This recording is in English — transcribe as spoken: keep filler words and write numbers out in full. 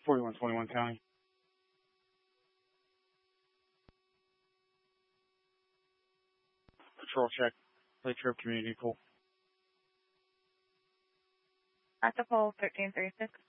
forty-one twenty-one County. Patrol check. Lake Grove Community Pool. At the pole, thirteen thirty-six.